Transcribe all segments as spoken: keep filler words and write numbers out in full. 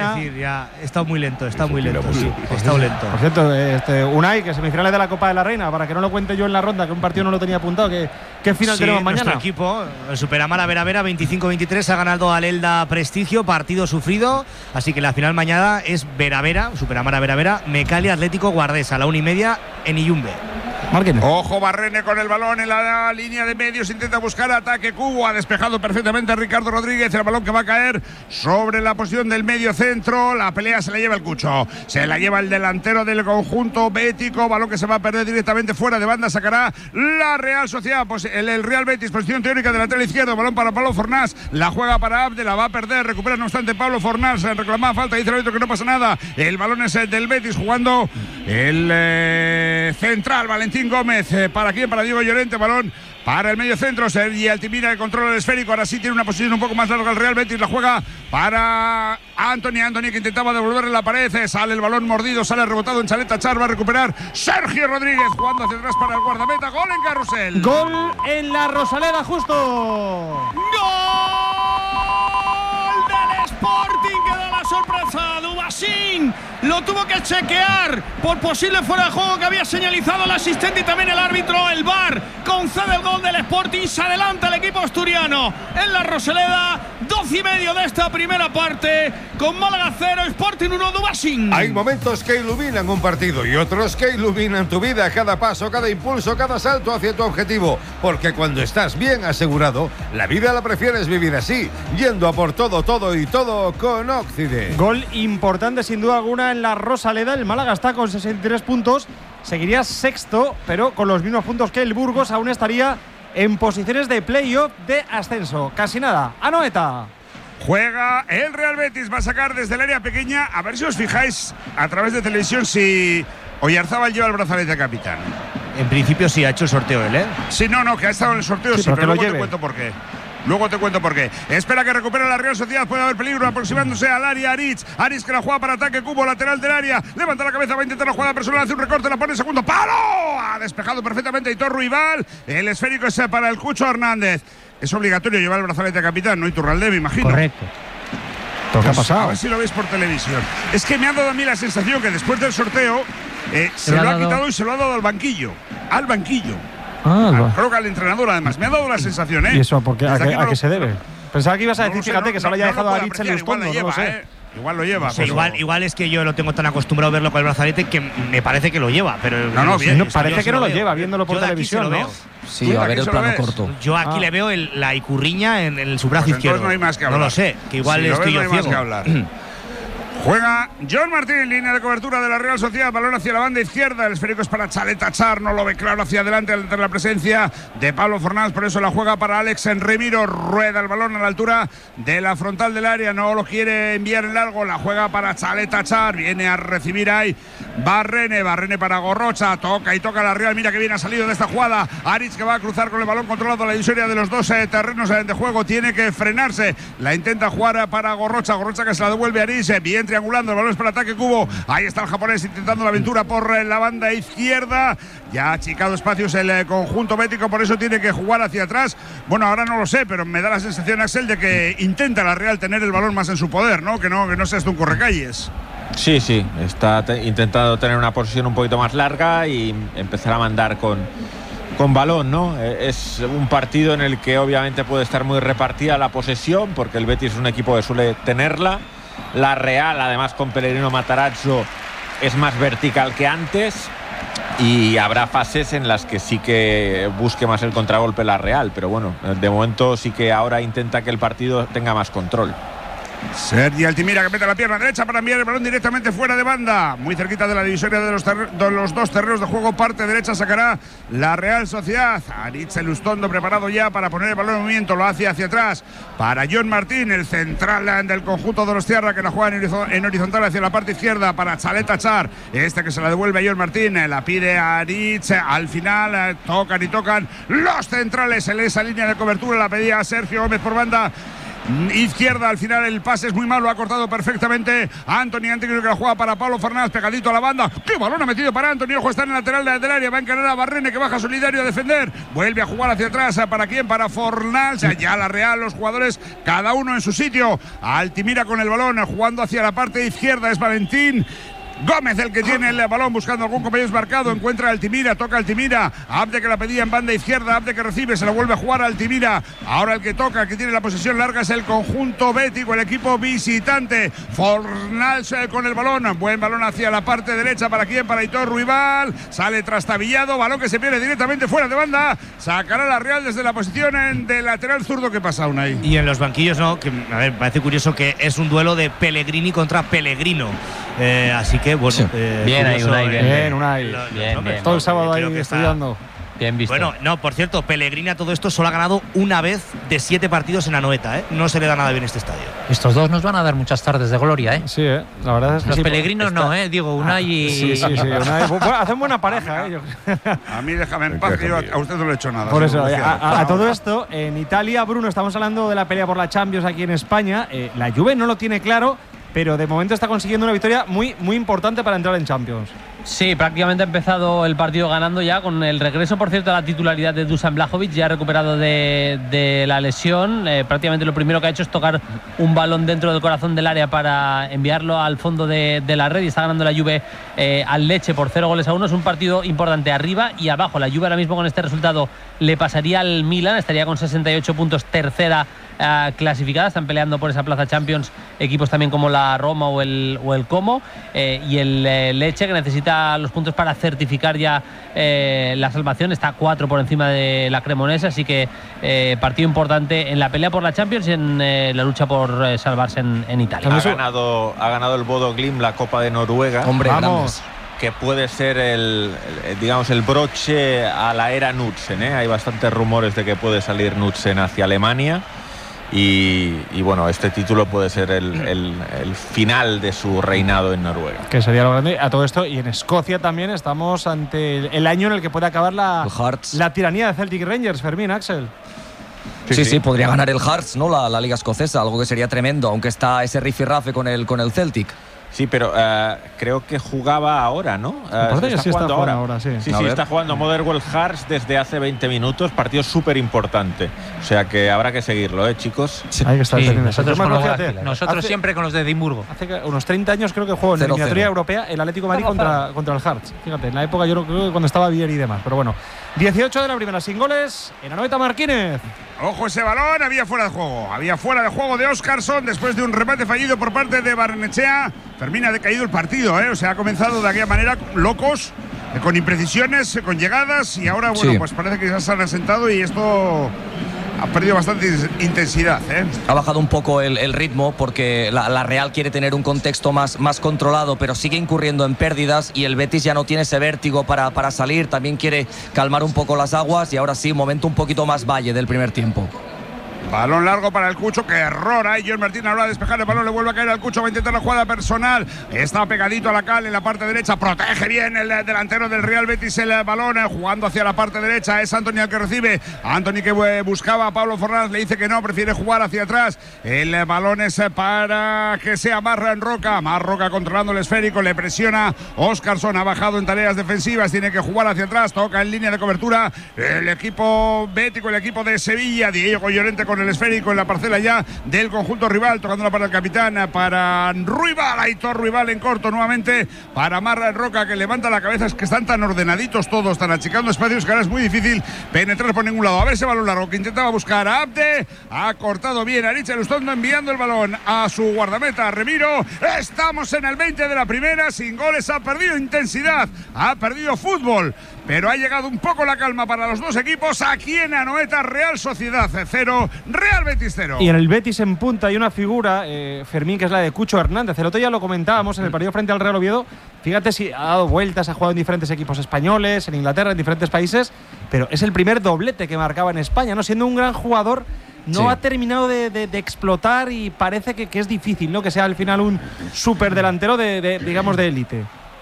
mañana. Decir, ya, he estado muy lento, he estado muy lento. Sí, he estado lento. Por cierto, este, Unai, que semifinales de la Copa de la Reina, para que no lo cuente yo en la ronda, que un partido no lo tenía apuntado. ¿Qué, qué final sí, tenemos mañana? Nuestro equipo, el Superamara Vera Vera, veinticinco veintitrés, ha ganado al Elda Prestigio, partido sufrido. Así que la final mañana es Vera Vera, Superamara Vera Vera, Mecali Atlético Guardés, a la una y media en Iyumbe. Marquen. Ojo, Barrene con el balón en la línea de medios, intenta buscar ataque. Cubo ha despejado perfectamente a Ricardo Rodríguez, el balón que va a caer sobre la posición del medio centro. La pelea se la lleva el Cucho, se la lleva el delantero del conjunto bético, balón que se va a perder directamente fuera de banda, sacará la Real Sociedad, pues el, el Real Betis, posición teórica del lateral izquierdo, balón para Pablo Fornás, la juega para Abde, la va a perder, recupera no obstante Pablo Fornás, reclama falta, dice el árbitro que no pasa nada, el balón es el del Betis, jugando el eh, central, Valentín Gómez, eh, ¿para quién? Para Diego Llorente, balón para el medio centro, Sergi Altimira que controla el esférico, ahora sí tiene una posición un poco más larga el Real Betis, la juega para Anthony, Anthony que intentaba devolverle la pared, sale el balón mordido, sale rebotado en Chaleta Char, va a recuperar Sergio Rodríguez jugando hacia atrás para el guardameta, gol en Carrusel. Gol en la Rosaleda, justo. ¡Gol del Sporting que da la sorpresa! Dubasín lo tuvo que chequear por posible fuera de juego que había señalizado el asistente y también el árbitro. El V A R concede el gol del Sporting, se adelanta el equipo asturiano en la Rosaleda, doce y medio de esta primera parte, con Málaga cero, Sporting uno, Dubasín. Hay momentos que iluminan un partido y otros que iluminan tu vida, cada paso, cada impulso, cada salto hacia tu objetivo, porque cuando estás bien asegurado, la vida la prefieres vivir así, yendo a por todo, todo y todo con Occident. Gol importante sin duda alguna en la Rosaleda. El Málaga está con sesenta y tres puntos, seguiría sexto, pero con los mismos puntos que el Burgos, aún estaría en posiciones de playoff de ascenso. Casi nada. Anoeta. Juega el Real Betis, va a sacar desde el área pequeña, a ver si os fijáis a través de televisión si Oyarzábal lleva el brazalete de capitán. En principio sí ha hecho el sorteo él, ¿eh? Sí, no, no, que ha estado en el sorteo, sí, sí, pero luego te cuento por qué. Luego te cuento por qué. Espera que recupere la Real Sociedad. Puede haber peligro aproximándose al área. Aritz. Aritz que la juega para ataque. Cubo lateral del área. Levanta la cabeza. Va a intentar la jugada personal. Hace un recorte. La pone en segundo palo. Ha despejado perfectamente Hitor Ruibal. El esférico es para el Cucho Hernández. Es obligatorio llevar el brazalete de capitán, ¿no? Iturralde, me imagino. Correcto. Pues, ¿qué ha pasado? A ver si lo veis por televisión. Es que me ha dado a mí la sensación que después del sorteo eh, se, se lo ha, ha quitado y se lo ha dado al banquillo. Al banquillo. Ah, ah, creo que al entrenador además. Me ha dado la sensación, ¿eh? ¿Y eso por qué? ¿A, qué, a no qué se debe? Pensaba que ibas a decir, no sé, fíjate, no, que se lo haya no, dejado no a Aritz en el igual lo lleva, no lo sé. ¿eh? Igual lo lleva. O sea, igual, igual es que yo lo tengo tan acostumbrado a verlo con el brazalete que me parece que lo lleva, pero no, no, bien, no parece que no lo veo. lleva viéndolo por yo televisión, ¿no? Sí, a ver el plano corto. Yo aquí ah. le veo el, la icurriña en, en su brazo pues izquierdo. No, hay más que hablar. No lo sé, que igual si estoy ves, yo no hay ciego. Más que hablar. Juega John Martín, línea de cobertura de la Real Sociedad, balón hacia la banda izquierda, el esférico es para Chaleta Char, no lo ve claro hacia adelante ante la presencia de Pablo Fornás, por eso la juega para Alex Remiro, rueda el balón a la altura de la frontal del área, no lo quiere enviar en largo, la juega para Chaleta Char, viene a recibir ahí Barrene, Barrene para Gorrocha, toca y toca la Real, mira que bien ha salido de esta jugada, Aritz que va a cruzar con el balón controlado a la divisoria de los dos eh, terrenos de juego, tiene que frenarse, la intenta jugar para Gorrocha, Gorrocha que se la devuelve a Aritz, eh, bien triangulando, el balón es para ataque Cubo, ahí está el japonés intentando la aventura por la banda izquierda, ya ha achicado espacios el conjunto bético, por eso tiene que jugar hacia atrás, bueno ahora no lo sé, pero me da la sensación Axel de que intenta la Real tener el balón más en su poder, ¿no? Que no, que no sea esto un correcalles. Sí, sí, está te- intentando tener una posición un poquito más larga y empezar a mandar con, con balón, ¿no? Es un partido en el que obviamente puede estar muy repartida la posesión, porque el Betis es un equipo que suele tenerla. La Real, además con Pellegrino Matarazzo, es más vertical que antes y habrá fases en las que sí que busque más el contragolpe la Real, pero bueno, de momento sí que ahora intenta que el partido tenga más control. Sergi Altimira que mete la pierna derecha para enviar el balón directamente fuera de banda, muy cerquita de la divisoria de los, de los dos terrenos de juego, parte derecha sacará la Real Sociedad. Aritz Elustondo preparado ya para poner el balón en movimiento, lo hace hacia atrás para John Martín, el central del conjunto de los Tierra que la juega en horizontal hacia la parte izquierda para Chaleta Char, este que se la devuelve a John Martín, la pide a Aritz, al final tocan y tocan los centrales en esa línea de cobertura, la pedía Sergio Gómez por banda izquierda. Al final el pase es muy malo, ha cortado perfectamente Anthony. Anthony que la juega para Pablo Fernández, pegadito a la banda. ¡Qué balón ha metido para Anthony! Ojo, está en el lateral del área, va a encarar a Barrene, que baja solidario a defender. Vuelve a jugar hacia atrás. ¿Para quién? Para Fornals. Ya la Real, los jugadores, cada uno en su sitio. Altimira con el balón, jugando hacia la parte izquierda. Es Valentín Gómez el que tiene el balón, buscando algún compañero desmarcado. Encuentra a Altimira, toca a Altimira. Abde que la pedía en banda izquierda, Abde que recibe, se la vuelve a jugar a Altimira. Ahora el que toca, que tiene la posesión larga, es el conjunto bético, el equipo visitante. Fornals con el balón, buen balón hacia la parte derecha. ¿Para quién? Para Aitor Ruibal. Sale trastabillado, balón que se pierde directamente fuera de banda. Sacará la Real desde la posición en de lateral zurdo. ¿Qué pasa, Unai? Y en los banquillos, no, que a ver, parece curioso que es un duelo de Pellegrini contra Pellegrino. Eh, así que bueno, sí. eh, bien ahí, Unai, bien, bien, Unai. Bien, bien, bien. Todo el sábado ahí estudiando. Bien visto. Bueno, no, por cierto, Pellegrini a todo esto solo ha ganado una vez de siete partidos en Anoeta, ¿eh? No se le da nada bien este estadio. Estos dos nos van a dar muchas tardes de gloria, ¿eh? Sí, ¿eh? La verdad es que los sí, Pellegrinos está... no, ¿eh? Digo, Unai y… Sí, sí, sí. Unai, bueno, hacen buena pareja, ¿eh? A mí déjame en paz, que yo a usted no le he hecho nada. Por eso, a, a, a todo esto, en Italia, Bruno, estamos hablando de la pelea por la Champions aquí en España. Eh, la Juve no lo tiene claro, pero de momento está consiguiendo una victoria muy, muy importante para entrar en Champions. Sí, prácticamente ha empezado el partido ganando ya, con el regreso, por cierto, a la titularidad de Dusan Vlahovic, ya recuperado de, de la lesión. Eh, prácticamente lo primero que ha hecho es tocar un balón dentro del corazón del área para enviarlo al fondo de, de la red, y está ganando la Juve eh, al Lecce por cero goles a uno. Es un partido importante arriba y abajo. La Juve ahora mismo con este resultado le pasaría al Milan, estaría con sesenta y ocho puntos, tercera Uh, clasificada. Están peleando por esa plaza Champions equipos también como la Roma o el, o el Como, eh, y el eh, Lecce, que necesita los puntos para certificar ya eh, la salvación, está cuatro por encima de la Cremonese, así que eh, partido importante en la pelea por la Champions y en eh, la lucha por eh, salvarse en, en Italia. Ha ganado, ha ganado el Bodo Glimt la Copa de Noruega. Hombre, vamos. Que puede ser el, el, digamos, el broche a la era Knudsen, ¿eh? Hay bastantes rumores de que puede salir Knudsen hacia Alemania. Y, y bueno, este título puede ser el, el, el final de su reinado en Noruega. Que sería lo grande a todo esto. Y en Escocia también estamos ante el, el año en el que puede acabar la, la tiranía de Celtic Rangers. Fermín, Axel. Sí sí, sí, sí, podría ganar el Hearts, ¿no? La, la Liga Escocesa, algo que sería tremendo, aunque está ese rifirrafe con el, con el Celtic. Sí, pero uh, creo que jugaba ahora, ¿no? Uh, está, sí está jugando ahora. ahora sí, sí, sí está jugando Motherwell Hearts desde hace veinte minutos. Partido súper importante. O sea que habrá que seguirlo, ¿eh, chicos? Sí. Hay que estar sí, nosotros con fíjate, nosotros hace, siempre con los de Edimburgo. Hace unos treinta años creo que jugó en la eliminatoria europea el Atlético de Madrid contra, contra el Hearts. Fíjate, en la época yo creo que cuando estaba Vieri y demás. Pero bueno, dieciocho de la primera, sin goles. En Anoeta Martínez. Ojo ese balón, había fuera de juego. Había fuera de juego de Óscarsson después de un remate fallido por parte de Barrenechea. Fermín ha decaído el partido, ¿eh? O sea, ha comenzado de aquella manera locos, eh, con imprecisiones, eh, con llegadas, y ahora, bueno, sí. pues parece que ya se han asentado y esto ha perdido bastante intensidad, ¿eh? Ha bajado un poco el, el ritmo porque la, la Real quiere tener un contexto más, más controlado, pero sigue incurriendo en pérdidas y el Betis ya no tiene ese vértigo para, para salir. También quiere calmar un poco las aguas y ahora sí, momento un poquito más valle del primer tiempo. Balón largo para el Cucho, que error ahí. John Martín ahora a despejar el balón, le vuelve a caer al Cucho, va a intentar la jugada personal. Está pegadito a la cal en la parte derecha, protege bien el delantero del Real Betis el balón, jugando hacia la parte derecha. Es Anthony el que recibe. Anthony que buscaba a Pablo Fornals, le dice que no, prefiere jugar hacia atrás. El balón es para que sea Marra en Roca. Marroca controlando el esférico, le presiona. Óscarsson ha bajado en tareas defensivas, tiene que jugar hacia atrás, toca en línea de cobertura el equipo bético, el equipo de Sevilla. Diego Llorente con el esférico en la parcela ya del conjunto rival, tocándola para el capitán, para Ruibal. Aitor Ruibal en corto nuevamente para Marra Roca, que levanta la cabeza. Es que están tan ordenaditos todos, están achicando espacios que ahora es muy difícil penetrar por ningún lado. A ver ese balón largo que intentaba buscar a Abde, ha cortado bien a Richard Lustondo, enviando el balón a su guardameta Remiro. Estamos en el veinte de la primera, sin goles, ha perdido intensidad, ha perdido fútbol, pero ha llegado un poco la calma para los dos equipos aquí en Anoeta. Real Sociedad cero, Real Betis cero. Y en el Betis en punta hay una figura, eh, Fermín, que es la de Cucho Hernández. El otro día lo comentábamos en el partido frente al Real Oviedo. Fíjate si ha dado vueltas, ha jugado en diferentes equipos españoles, en Inglaterra, en diferentes países, pero es el primer doblete que marcaba en España, ¿no? Siendo un gran jugador, no sí. ha terminado de, de, de explotar y parece que, que es difícil, ¿no? Que sea al final un superdelantero de, de, digamos, de élite.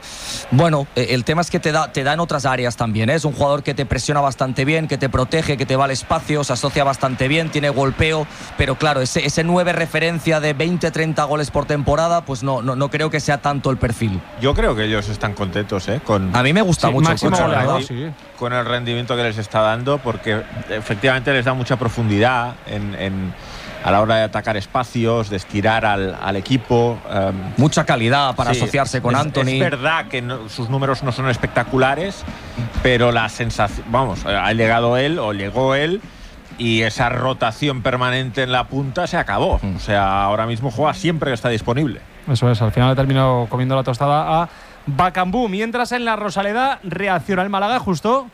Bueno, el tema es que te da, te da en otras áreas también, ¿eh? Es un jugador que te presiona bastante bien, que te protege, que te va al espacio, se asocia bastante bien, tiene golpeo, pero claro, ese, ese nueve referencia de veinte treinta goles por temporada, pues no, no, no creo que sea tanto el perfil. Yo creo que ellos están contentos, ¿eh? Con, a mí me gusta sí, mucho máximo el goleador, sí. con el rendimiento que les está dando, porque efectivamente les da mucha profundidad en, en, a la hora de atacar espacios, de estirar al, al equipo. Um, Mucha calidad para sí, asociarse con es, Anthony. Es verdad que no, sus números no son espectaculares, pero la sensación, vamos, ha llegado él o llegó él y esa rotación permanente en la punta se acabó. Mm. O sea, ahora mismo juega siempre que está disponible. Eso es, al final he terminado comiendo la tostada a Bakambu. Mientras en la Rosaleda reacciona el Málaga, justo.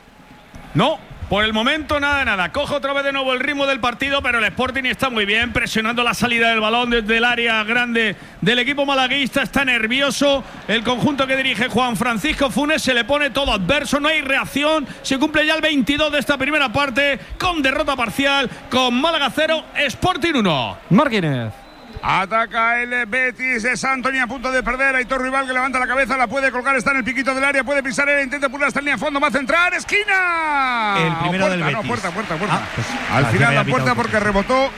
No. Por el momento nada de nada, coge otra vez de nuevo el ritmo del partido, pero el Sporting está muy bien, presionando la salida del balón desde el área grande del equipo malaguista, está nervioso, el conjunto que dirige Juan Francisco Funes, se le pone todo adverso, no hay reacción, se cumple ya el veintidós de esta primera parte, con derrota parcial, con Málaga cero, Sporting uno. Martínez. Ataca el Betis, es Anthony a punto de perder. Aitor Rival que levanta la cabeza, la puede colgar, está en el piquito del área, puede pisar él, intenta pulir hasta línea de fondo, va a centrar, esquina. El primero puerta, del Betis. No, puerta, puerta, puerta. Ah, pues, Al ah, final la puerta porque rebotó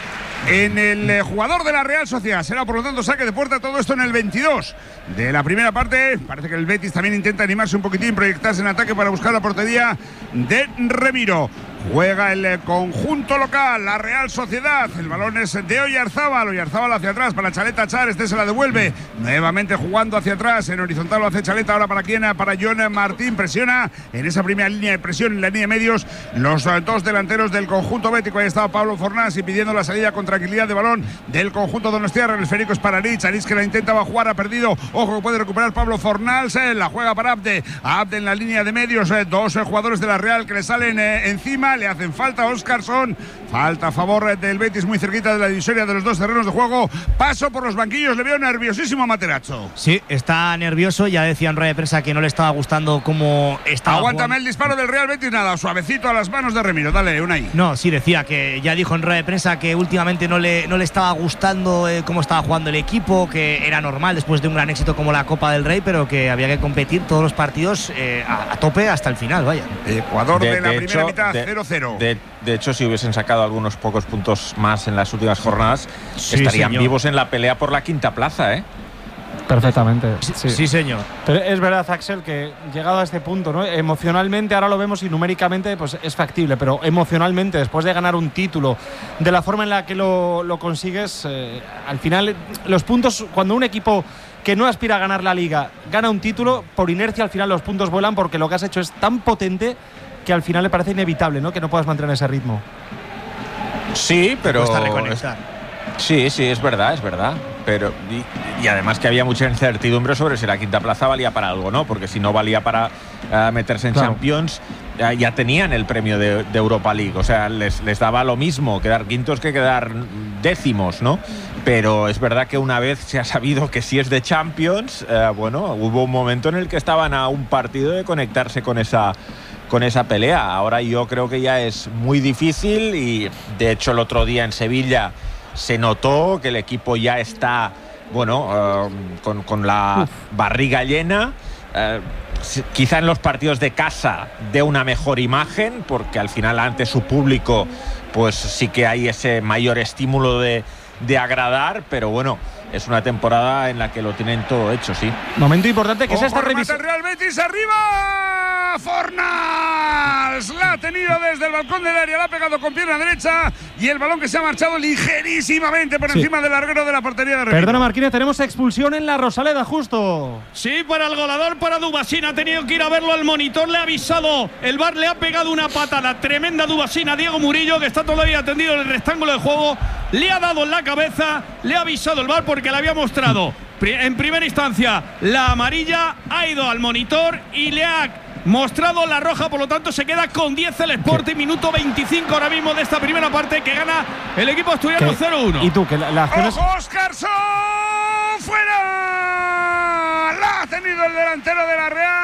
en el eh, jugador de la Real Sociedad. Será por lo tanto saque de puerta, todo esto en el veintidós de la primera parte. Parece que el Betis también intenta animarse un poquitín, proyectarse en ataque para buscar la portería de Remiro. Juega el conjunto local, la Real Sociedad. El balón es de Oyarzábal. Oyarzábal hacia atrás para Chaleta Char. Este se la devuelve. Nuevamente jugando hacia atrás. En horizontal lo hace Chaleta. Ahora para quién? Para John Martín. Presiona en esa primera línea de presión, en la línea de medios, los dos delanteros del conjunto bético. Ahí estaba Pablo Fornás y pidiendo la salida con tranquilidad de balón del conjunto donostiarra. El esférico es para Aritz. Aritz que la intentaba jugar, ha perdido. Ojo que puede recuperar Pablo Fornals. Eh, la juega para Abde. Abde en la línea de medios. Eh, dos eh, jugadores de la Real que le salen eh, encima. Le hacen falta a Óscarson. Falta a favor del Betis, muy cerquita de la divisoria de los dos terrenos de juego. Paso por los banquillos, le veo nerviosísimo a Materazzo. Sí, está nervioso. Ya decía en rueda de prensa que no le estaba gustando cómo estaba. Aguántame jugando. El disparo del Real Betis, nada, suavecito a las manos de Remiro. Dale, Unai. No, sí, decía que ya dijo en rueda de prensa que últimamente no le, no le estaba gustando eh, cómo estaba jugando el equipo, que era normal después de un gran éxito como la Copa del Rey, pero que había que competir todos los partidos eh, a, a tope hasta el final, vaya. Ecuador de, de la de primera hecho, mitad, de, cero cero. De, de hecho, si hubiesen sacado algunos pocos puntos más en las últimas jornadas, sí, estarían señor. vivos en la pelea por la quinta plaza, ¿eh? Perfectamente. Sí, sí. sí, señor. Pero es verdad, Axel, que llegado a este punto, ¿no? Emocionalmente, ahora lo vemos y numéricamente pues es factible, pero emocionalmente, después de ganar un título, de la forma en la que lo, lo consigues, eh, al final, los puntos, cuando un equipo que no aspira a ganar la Liga gana un título, por inercia al final los puntos vuelan porque lo que has hecho es tan potente que al final le parece inevitable, ¿no? Que no puedas mantener ese ritmo. Sí, pero cuesta reconectar. Sí, sí, es verdad, es verdad. Pero y, y además que había mucha incertidumbre sobre si la quinta plaza valía para algo, ¿no? Porque si no valía para uh, meterse en claro. Champions, uh, ya tenían el premio de, de Europa League. O sea, les, les daba lo mismo quedar quintos que quedar décimos, ¿no? Pero es verdad que una vez se ha sabido que si es de Champions, uh, bueno, hubo un momento en el que estaban a un partido de conectarse con esa con esa pelea. Ahora yo creo que ya es muy difícil y de hecho el otro día en Sevilla se notó que el equipo ya está, bueno, uh, con, con la Uf. barriga llena. Uh, quizá en los partidos de casa dé una mejor imagen, porque al final ante su público pues sí que hay ese mayor estímulo de, de agradar, pero bueno, es una temporada en la que lo tienen todo hecho, sí. Momento importante que es esta revisión. Real Betis arriba. Fornals la ha tenido desde el balcón del área, la ha pegado con pierna derecha y el balón que se ha marchado ligerísimamente por sí. encima del larguero de la portería de Remiro. Perdona, Martínez, tenemos expulsión en la Rosaleda, justo. Sí, para el goleador, para Dubasín. Ha tenido que ir a verlo al monitor, le ha avisado. El V A R le ha pegado una patada tremenda a Dubasín, a Diego Murillo, que está todavía atendido en el rectángulo de juego. Le ha dado en la cabeza, le ha avisado el V A R porque le había mostrado en primera instancia la amarilla, ha ido al monitor y le ha mostrado la roja, por lo tanto se queda con diez el Sporting, minuto veinticinco ahora mismo de esta primera parte que gana el equipo asturiano cero uno. ¿Y tú? Que la, la acción es... ¡Ojo, Óscarson! ¡Fuera! La ha tenido el delantero de la Real.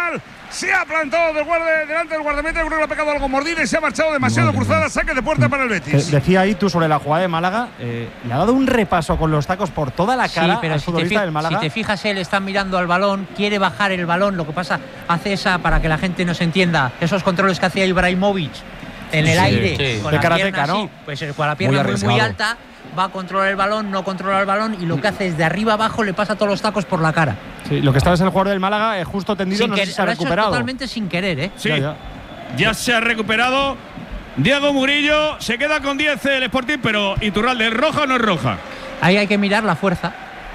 se ha plantado del guarde, delante del guardameta. Creo que le ha pegado algo mordida y se ha marchado demasiado Madre cruzada. Saque de puerta para el Betis. Te decía ahí tú sobre la jugada de Málaga, eh, le ha dado un repaso con los tacos por toda la cara sí, pero al si futbolista te del Málaga. Si te fijas, él está mirando al balón, quiere bajar el balón. Lo que pasa, hace esa, para que la gente nos entienda, esos controles que hacía Ibrahimovic en el sí, aire, sí. con de la karateca, pierna ¿no? así, pues con la pierna muy, muy, muy alta, va a controlar el balón, no controla el balón y lo que hace es de arriba abajo le pasa todos los tacos por la cara. Sí, lo que estaba es el jugador del Málaga, eh, justo tendido, sin no que, sé si se ha recuperado. Totalmente sin querer, ¿eh? Sí, ya, ya. ya se ha recuperado. Diego Murillo se queda con diez el Sporting, pero Iturralde, ¿es roja o no es roja? Ahí hay que mirar la fuerza.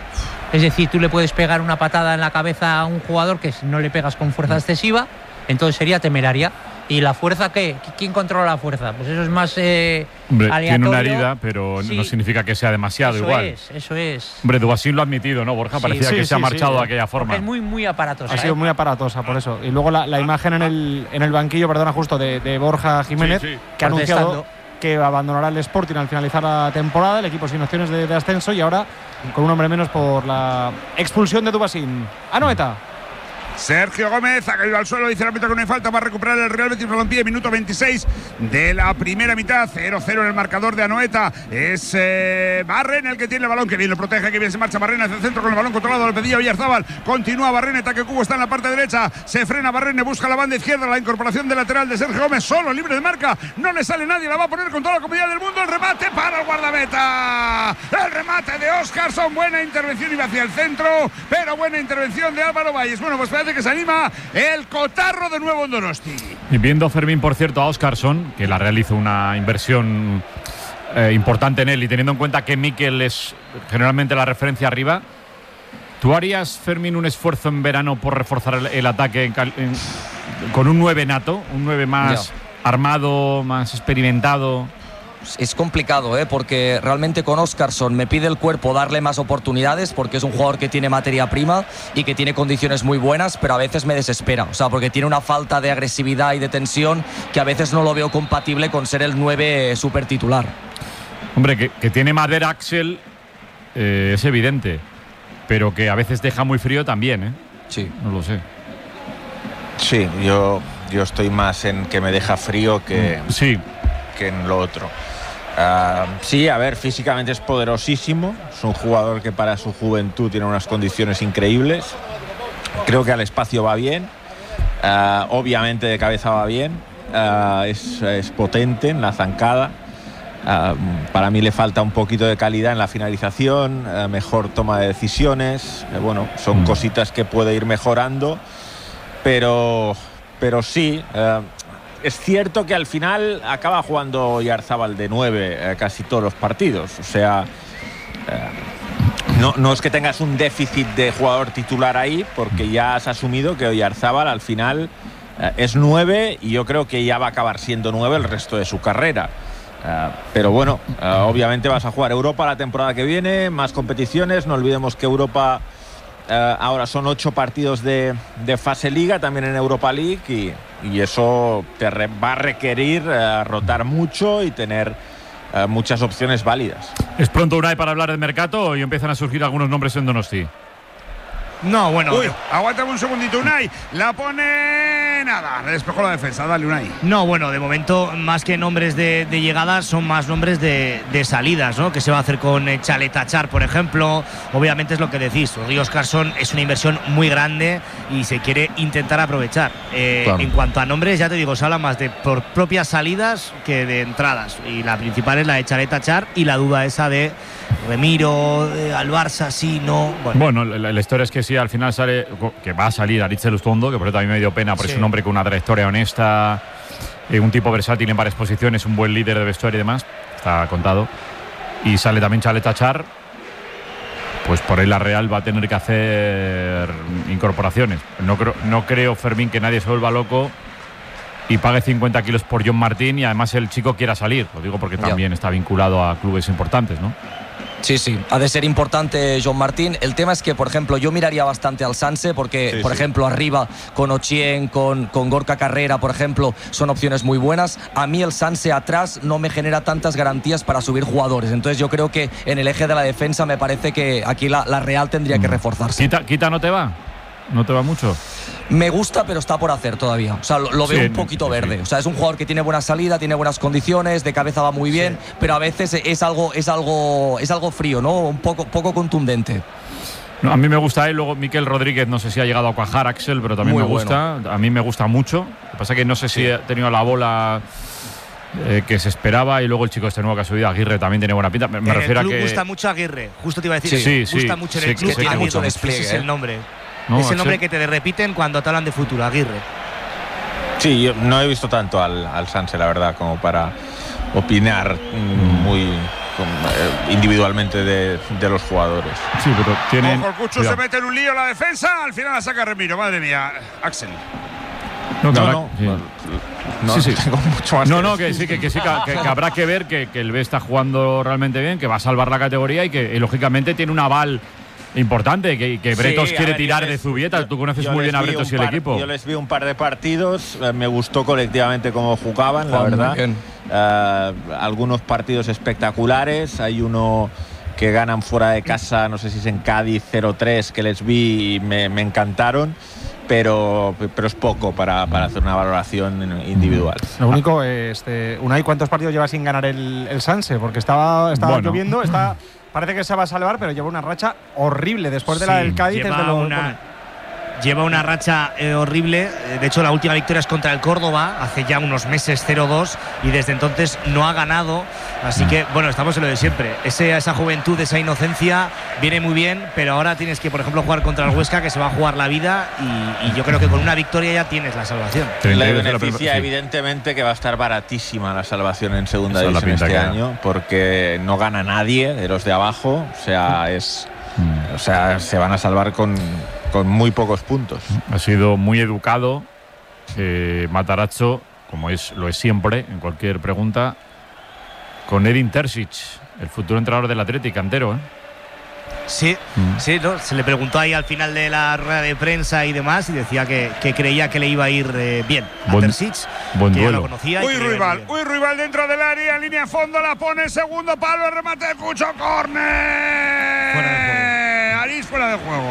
Es decir, tú le puedes pegar una patada en la cabeza a un jugador que no le pegas con fuerza excesiva, entonces sería temeraria. ¿Y la fuerza qué? ¿Quién controla la fuerza? Pues eso es más eh, Hombre, aleatorio. tiene una herida, pero sí. no significa que sea demasiado eso igual. Es, eso es. Hombre, Dubasín lo ha admitido, ¿no, Borja? Sí, Parecía sí, que sí, se ha sí, marchado sí. de aquella forma. Porque es muy, muy aparatosa. Ha sido ¿eh? muy aparatosa, por eso. Y luego la, la imagen en el, en el banquillo, perdona, justo de, de Borja Jiménez, sí, sí. que ha anunciado que abandonará el Sporting al finalizar la temporada, el equipo sin opciones de, de ascenso y ahora con un hombre menos por la expulsión de Dubasín. Anoeta. Sergio Gómez ha caído al suelo, dice el árbitro que no hay falta, va a recuperar el Real Betis Balompié, minuto veintiséis de la primera mitad, cero cero en el marcador de Anoeta. Es eh, Barren el que tiene el balón, que bien lo protege, que bien se marcha Barren hacia el centro con el balón controlado, lo pedía Oyarzábal, continúa Barren, Taque Cubo está en la parte derecha, se frena Barren, busca la banda izquierda, la incorporación de lateral de Sergio Gómez, solo, libre de marca, no le sale nadie, la va a poner con toda la comodidad del mundo, el remate para el guardameta, el remate de Óscarson, buena intervención, iba hacia el centro, pero buena intervención de Álvaro Valles. Bueno, pues parece que se anima el cotarro de nuevo en Donosti. Y viendo Fermín, por cierto, a Óscarson, que la Real hizo una inversión eh, importante en él, y teniendo en cuenta que Mikel es generalmente la referencia arriba, ¿tú harías, Fermín, un esfuerzo en verano por reforzar el, el ataque en, en, con un nueve nato, un nueve más Ya. armado, más experimentado? Es complicado, ¿eh? Porque realmente con Óscarson me pide el cuerpo darle más oportunidades, porque es un jugador que tiene materia prima y que tiene condiciones muy buenas, pero a veces me desespera, o sea, porque tiene una falta de agresividad y de tensión que a veces no lo veo compatible con ser el nueve super titular. Hombre, que, que tiene madera Axel eh, es evidente, pero que a veces deja muy frío también, ¿eh? Sí. No lo sé. Sí, yo, yo estoy más en que me deja frío que, sí. que en lo otro. Uh, sí, a ver, físicamente es poderosísimo, es un jugador que para su juventud tiene unas condiciones increíbles, creo que al espacio va bien, uh, obviamente de cabeza va bien, uh, es, es potente en la zancada, uh, para mí le falta un poquito de calidad en la finalización, uh, mejor toma de decisiones, uh, bueno, son mm. cositas que puede ir mejorando, pero, pero sí... Uh, Es cierto que al final acaba jugando Oyarzábal de nueve eh, casi todos los partidos. O sea, eh, no, no es que tengas un déficit de jugador titular ahí, porque ya has asumido que Oyarzábal al final eh, es nueve y yo creo que ya va a acabar siendo nueve el resto de su carrera. Eh, pero bueno, eh, obviamente vas a jugar Europa la temporada que viene, más competiciones. No olvidemos que Europa... Uh, ahora son ocho partidos de, de fase liga, también en Europa League, y, y eso te re, va a requerir uh, rotar mucho y tener uh, muchas opciones válidas. ¿Es pronto, Unai, para hablar del mercado y empiezan a surgir algunos nombres en Donosti? No, bueno. Uy, aguántame un segundito, Unai. La pone nada. Le despejó la defensa. Dale, Unai. No, bueno, de momento, más que nombres de, de llegadas, son más nombres de, de salidas, ¿no? Que se va a hacer con eh, Chaletachar, por ejemplo. Obviamente es lo que decís. Rodrigo Óscarson es una inversión muy grande y se quiere intentar aprovechar. Eh, claro. En cuanto a nombres, ya te digo, se habla más de por propias salidas que de entradas. Y la principal es la de Chaletachar y la duda esa de Remiro, de al Barça, sí, no. Bueno, bueno la, la historia es que sí, al final sale, que va a salir Aritz Elustondo, que por eso también me dio pena, porque sí. Es un hombre con una trayectoria honesta, eh, un tipo versátil en varias posiciones, un buen líder de vestuario y demás, está contado. Y sale también Chaletachar, pues por ahí la Real va a tener que hacer incorporaciones. No creo, no creo, Fermín, que nadie se vuelva loco y pague cincuenta kilos por John Martín y además el chico quiera salir. Lo digo porque también ya. Está vinculado a clubes importantes, ¿no? Sí, sí, ha de ser importante John Martín. El tema es que, por ejemplo, yo miraría bastante al Sanse porque, sí, por sí. ejemplo, arriba con Ochien, con, con Gorka Carrera, por ejemplo, son opciones muy buenas. A mí el Sanse atrás no me genera tantas garantías para subir jugadores. Entonces yo creo que en el eje de la defensa me parece que aquí la, la Real tendría que reforzarse. ¿Quita, quita no te va? ¿No te va mucho? Me gusta, pero está por hacer todavía. O sea, lo, lo veo Sí, un poquito sí, verde. sí. O sea, es un jugador que tiene buena salida, tiene buenas condiciones, de cabeza va muy bien, sí. pero a veces es algo, es algo, es algo frío, ¿no? Un poco, poco contundente. No, a mí me gusta él, luego Miquel Rodríguez, no sé si ha llegado a cuajar Axel, pero también Muy me gusta. bueno. A mí me gusta mucho. Lo que pasa es que no sé si Sí. ha tenido la bola eh, que se esperaba, y luego el chico este nuevo que ha subido, Aguirre, también tiene buena pinta. Me, me en refiero el club a que gusta mucho Aguirre, justo te iba a decir, Sí, eso. sí, gusta sí, mucho en sí, el club. sí, tiene Aguirre, mucho despliegue, ese es el ¿eh? nombre. No, es el nombre Axel. que te repiten cuando te hablan de futuro, Aguirre. Sí, yo no he visto tanto al, al Sanse, la verdad, como para opinar mm, muy como, eh, individualmente de, de los jugadores. Sí, pero tienen. Ojo, el Cucho cuidado. se mete en un lío la defensa, al final la saca Remiro, madre mía, Axel. No, que No, habrá- no, sí. bueno, no Sí, sí. tengo mucho más No, que no, decir. que sí, que, que sí, que, que habrá que ver que, que el B está jugando realmente bien, que va a salvar la categoría y que y, lógicamente tiene un aval importante, que, que Bretos Sí, a quiere ver, tirar yo de les- Zubieta. yo- Tú conoces yo muy les bien a vi Bretos un y el par- equipo. Yo les vi un par de partidos, eh, me gustó colectivamente cómo jugaban, la Juegan muy verdad. bien. Eh, algunos partidos espectaculares, hay uno que ganan fuera de casa, no sé si es en Cádiz, cero tres, que les vi y me, me encantaron, pero, pero es poco para, para hacer una valoración individual. Lo único, este, Unai, ¿cuántos partidos lleva sin ganar el, el Sanse? Porque estaba, estaba Bueno. lloviendo, está, parece que se va a salvar, pero lleva una racha horrible después de la Sí, del Cádiz. lleva desde lo- una- bueno, Lleva una racha eh, horrible. Eh, De hecho, la última victoria es contra el Córdoba, hace ya unos meses, cero dos, y desde entonces no ha ganado. Así que, bueno, estamos en lo de siempre. Ese, esa juventud, esa inocencia viene muy bien, pero ahora tienes que, por ejemplo, jugar contra el Huesca, que se va a jugar la vida, y, y yo creo que con una victoria ya tienes la salvación. treinta y Le dos de la beneficia primera- sí. evidentemente que va a estar baratísima la salvación en segunda Esa es la división pinta este que da. año, porque no gana nadie de los de abajo, o sea, es, Mm. o sea, se van a salvar con, con muy pocos puntos. Ha sido muy educado eh, Matarazzo, como es lo es siempre en cualquier pregunta, con Edin Terzic, el futuro entrenador del Athletic, cantero, ¿eh? Sí, Mm. sí, ¿no? Se le preguntó ahí al final de la rueda de prensa y demás, y decía que, que creía que le iba a ir eh, bien a Buen- Terzic, buen que ya duelo. lo conocía. y Uy, que le iba a ir rival, bien. uy, rival dentro del área, línea de fondo, la pone, segundo palo, el remate de Cucho, córner. Fuera de juego. Arís fuera de juego.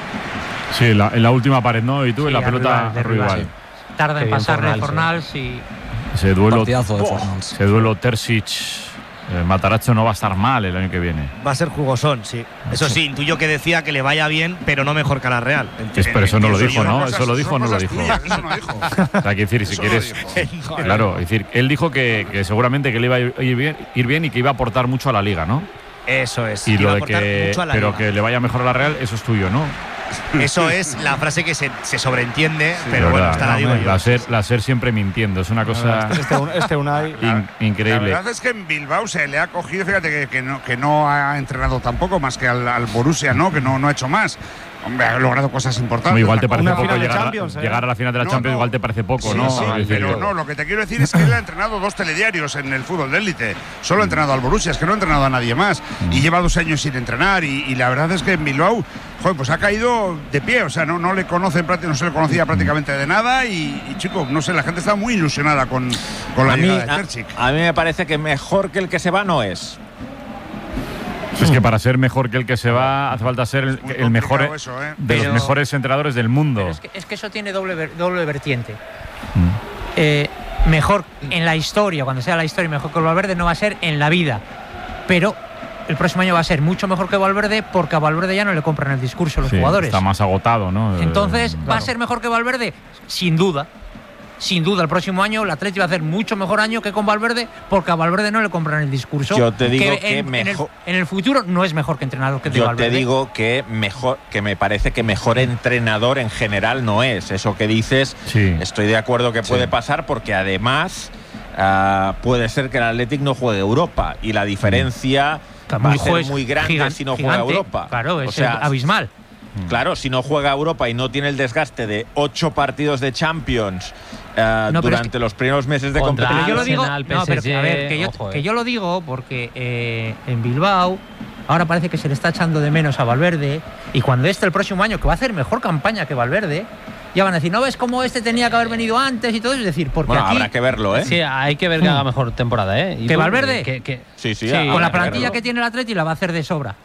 Sí, en la, en la última pared, ¿no? Y tú Sí, en la a pelota rival, de rival. rival. Tarda Qué en bien pasarle Fornals, Fornals y Ese duelo, Partidazo de Fornals. ese duelo Terzic, eh, Matarazzo no va a estar mal el año que viene. Va a ser jugosón, sí. Eso sí, intuyo que decía que le vaya bien, pero no mejor que a la Real. Es- pero eso no lo Eso dijo, son ¿no? cosas- Eso lo dijo o son no lo cosas dijo. tuyas, eso no dijo. O sea, hay que decir, si Eso no quieres. dijo. Claro, es decir, él dijo que, que seguramente que le iba a ir bien, ir bien y que iba a aportar mucho a la liga, ¿no? Eso es. Y iba lo a de aportar que. mucho a la Pero liga. que le vaya mejor a la Real, eso es tuyo, ¿no? Eso es la frase que se, se sobreentiende, pero De bueno, verdad, esta la ¿no? digo yo. La SER, la SER siempre mintiendo, es una cosa Este, este Unai. in- La increíble. verdad es que en Bilbao se le ha cogido, fíjate que, que, no, que no ha entrenado tampoco más que al, al Borussia, ¿no? Que no, no ha hecho más. Hombre, ha logrado cosas importantes. Como igual la te parece Una poco final de llegar, Champions, a, ¿eh? llegar a la final de la No, Champions, no. igual te parece poco, Sí, ¿no? sí, Es decir, pero no, lo que te quiero decir es que él ha entrenado dos telediarios en el fútbol de élite. Solo ha entrenado al Borussia, es que no ha entrenado a nadie más. Y lleva dos años sin entrenar. Y, y la verdad es que en Bilbao, joder, pues ha caído de pie. O sea, no, no le conocen, prácti- no se le conocía prácticamente de nada. Y, y chico, no sé, la gente está muy ilusionada con, con la A mí, llegada de a, Terzic. a mí me parece que mejor que el que se va no es. es que para ser mejor que el que se va, hace falta ser el, Muy el mejor complicado eso, ¿eh? de Pero- los mejores entrenadores del mundo. Pero es que, es que eso tiene doble, ver- doble vertiente. Mm. Eh, mejor en la historia, cuando sea la historia, mejor que Valverde no va a ser en la vida. Pero el próximo año va a ser mucho mejor que Valverde porque a Valverde ya no le compran el discurso los Sí, jugadores. está más agotado, ¿no? Entonces, Eh, ¿va a claro. ser mejor que Valverde? Sin duda. Sin duda, el próximo año el Atleti va a hacer mucho mejor año que con Valverde porque a Valverde no le compran el discurso. Yo te digo que en, en el, mejor- en el futuro no es mejor que entrenador que de Yo Valverde. te digo que mejor, que me parece que mejor entrenador en general no es. Eso que dices, Sí. estoy de acuerdo que puede pasar porque además ah, puede ser que el Athletic no juegue Europa y la diferencia Que va a muy ser juez- muy grande gigan- si no gigante. juega Europa. Claro, O es sea, abismal. Claro, si no juega Europa y no tiene el desgaste de ocho partidos de Champions eh, No, pero es durante los primeros meses de Contra competición. Pero yo lo digo, Arsenal, no, pero que, a P S G, ver, que yo, ojo, eh. que yo lo digo porque eh, en Bilbao ahora parece que se le está echando de menos a Valverde y cuando este el próximo año que va a hacer mejor campaña que Valverde ya van a decir, no ves cómo este tenía que haber venido antes y todo, es decir, porque Bueno, aquí habrá que verlo, ¿eh? Sí, hay que ver que haga mejor temporada, ¿eh? Y ¿Que tú, Valverde? Que, que- Sí, sí, Sí, habrá con la que plantilla verlo. que tiene el Atleti la va a hacer de sobra.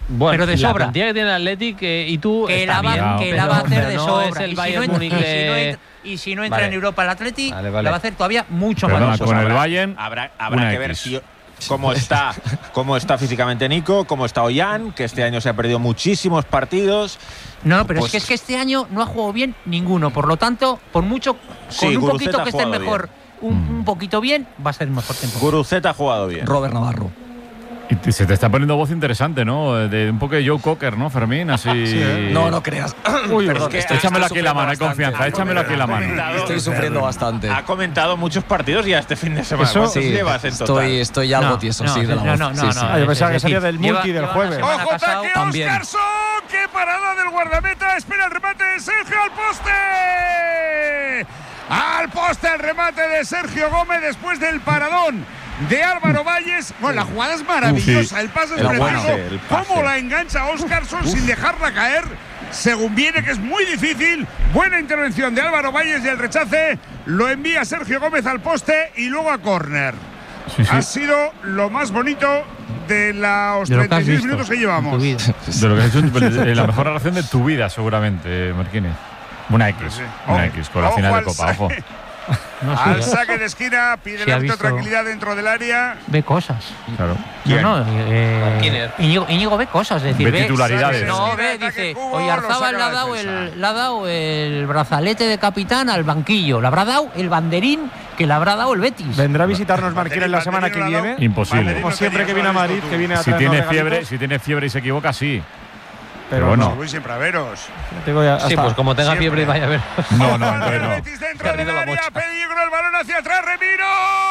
Bueno, pero de la sobra. plantilla que tiene el Athletic eh, y tú Que está la va, bien, que pero- la va a hacer pero de no sobra. es el Y si Bayern no entra- Múnich y si no de- entra- y si no entra Vale. en Europa el Athletic, Vale, vale. la va a hacer todavía mucho Perdona, más. con el Bayern, Habrá, habrá una que ver X. si, cómo está, cómo está físicamente Nico, cómo está Ollán, que este año se ha perdido muchísimos partidos. No, pero Pues- es que es que este año no ha jugado bien ninguno. Por lo tanto, por mucho con Sí, un Guruceta poquito ha que esté jugado mejor, un, un poquito bien, va a ser el mejor tiempo. Guruceta ha jugado bien. Robert Navarro. Y te- se te está poniendo voz interesante, ¿no? De un poco de Joe Cocker, ¿no, Fermín? Así. No, no creas. Uy, Perdón, es que estoy- échamelo estoy aquí en la mano, hay sufriendo confianza, bastante. échamelo aquí en la mano. Comentado- Estoy sufriendo bastante. Ha comentado muchos partidos ya este fin de semana. Eso- ¿Cuántos Sí, llevas en total? estoy, estoy algo No, tieso, no, sí, de la no, voz. no, no, Sí, no, sí. Ah, yo pensaba que es salía decir, del multi lleva- del lleva jueves. una semana ¡Ojo, casado. ataque también. Oscarson! ¡Qué parada del guardameta! ¡Espera el remate de Sergio al poste! ¡Al poste el remate de Sergio Gómez después del paradón de Álvaro Valles! Bueno, la jugada es maravillosa, Sí. el pase es El precioso. pase, el pase. ¿Cómo la engancha Oscarson sin dejarla caer? Según viene, que es muy difícil. Buena intervención de Álvaro Valles y el rechace lo envía Sergio Gómez al poste y luego a córner. Sí, sí. Ha sido lo más bonito de los De lo que treinta y has seis visto minutos que en llevamos. tu vida. De lo que has hecho, eh, la mejor relación de tu vida, seguramente, Marquines. Una X. Sí. Una Ojo, X, con la ojo final de al Copa, saque. ojo. No, sí, Al ya- saque de esquina, pide Sí, el ha árbitro visto- tranquilidad dentro del área. ve cosas. Claro. No, no, eh, Martínez. Íñigo, Íñigo ve cosas, es decir, Ve titularidades. No, ve, Ataque dice, Cubo, oye, lo Arzabal saca le ha, la dado defensa. el, le ha dado el brazalete de capitán al banquillo, le habrá dado el banderín que le habrá dado el Betis. ¿Vendrá a visitarnos Marquines la semana que viene? Imposible. Como siempre que viene a Madrid, que viene a Si traernos tiene regalitos. fiebre, si tiene fiebre y se equivoca, sí. Pero Pero bueno. Voy siempre a veros. Tengo ya Sí, hasta- pues como tenga Siempre. fiebre y vaya a ver. No, no, Ojo, entonces el no. Betis dentro Perdido del la área, mocha. peligro, el balón hacia atrás, Remiro.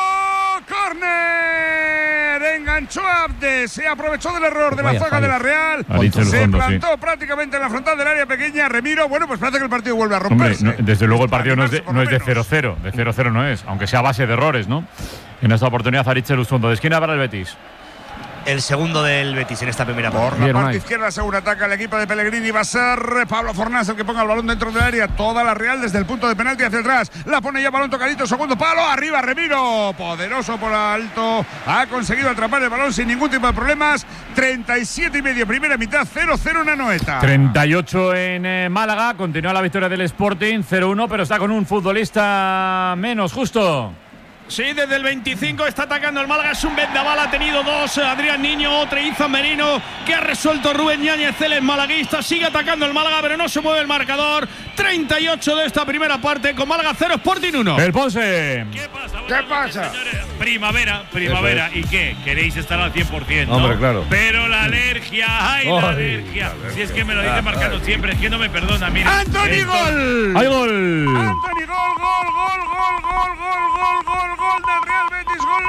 ¡Córner! Enganchó a Abdes, se aprovechó del error de la Vaya zaga fallo. de la Real. Ha dicho el Se fondo, sí. plantó prácticamente en la frontal del área pequeña. Remiro, bueno, pues parece que el partido vuelve a Hombre, romperse. no, desde luego el Para partido no es de, animarse, por no lo es de menos. cero cero. De cero cero no es, aunque sea a base de errores, ¿no? En esta oportunidad, Aritz Lustondo. De esquina para el Betis. El segundo del Betis en esta primera Por parte. la Bien, parte Unai. izquierda, según ataca el equipo de Pellegrini, va a ser Pablo Fornás el que ponga el balón dentro del área. Toda la Real desde el punto de penalti hacia atrás. La pone ya balón tocadito, segundo palo. Arriba Remiro. Poderoso por alto. Ha conseguido atrapar el balón sin ningún tipo de problemas. treinta y siete y medio, primera mitad, cero cero en Anoeta. treinta y ocho en eh, Málaga. Continúa la victoria del Sporting, cero uno, pero está con un futbolista menos, justo. Sí, desde el veinticinco está atacando el Málaga. Es un vendaval, ha tenido dos. Adrián Niño, otro Izan Merino, que ha resuelto Rubén Ñáñez, el malaguista. Sigue atacando el Málaga, pero no se mueve el marcador. treinta y ocho de esta primera parte, con Málaga cero, Sporting uno. El Ponce. ¿Qué pasa? ¿Qué Buenas noches, pasa? señores. Primavera, primavera. Eso ¿Y qué? ¿Queréis estar al cien por ciento? Hombre, claro. Pero la alergia, ¡ay, la Ay, alergia! Si es que me lo dice marcando siempre, es que no me perdona, mira. ¡Anthony Esto- Gol! ¡Hay gol! Anthony Gol, gol, gol, gol, gol, gol, gol, gol, gol del Real Betis, gol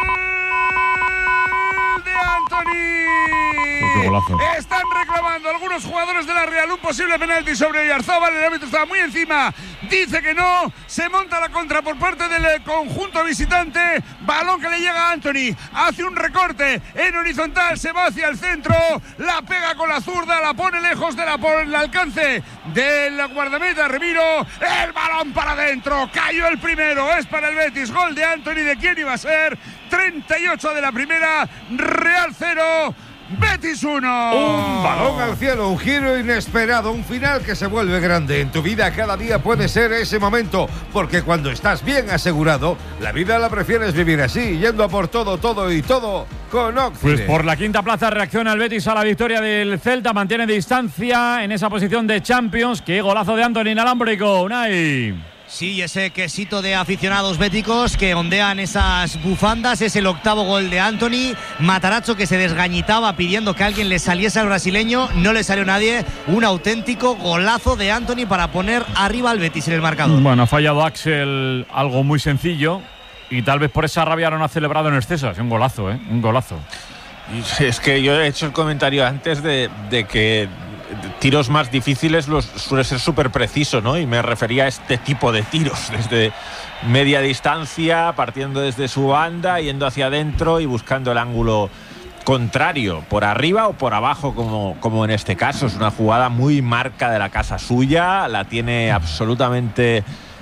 de Anthony. Oh, qué golazo. Están reclamando algunos jugadores de la Real un posible penalti sobre Oyarzábal. El árbitro estaba muy encima, dice que no. Se monta la contra por parte del eh, conjunto visitante. Balón que le llega a Anthony, hace un recorte en horizontal, se va hacia el centro, la pega con la zurda, la pone lejos de la, por el alcance del guardameta Remiro. El balón para adentro, cayó el primero, es para el Betis. Gol de Anthony. ¿De quién iba a ser? treinta y ocho de la primera, Real cero, Betis uno. Un balón al cielo, un giro inesperado, un final que se vuelve grande. En tu vida cada día puede ser ese momento, porque cuando estás bien asegurado, la vida la prefieres vivir así, yendo a por todo, todo y todo con Oxide. Pues por la quinta plaza reacciona el Betis a la victoria del Celta, mantiene distancia en esa posición de Champions. ¡Qué golazo de Anthony inalámbrico! Unai. Sí, ese quesito de aficionados béticos que ondean esas bufandas. Es el octavo gol de Anthony. Matarazzo que se desgañitaba pidiendo que alguien le saliese al brasileño. No le salió nadie. Un auténtico golazo de Anthony para poner arriba al Betis en el marcador. Bueno, ha fallado Axel algo muy sencillo y tal vez por esa rabia no ha celebrado en exceso. Es un golazo, ¿eh? Un golazo. Y es que yo he hecho el comentario antes de, de que tiros más difíciles los suele ser súper preciso, ¿no? Y me refería a este tipo de tiros, desde media distancia, partiendo desde su banda, yendo hacia adentro y buscando el ángulo contrario, por arriba o por abajo, como, como en este caso. Es una jugada muy marca de la casa suya, la tiene absolutamente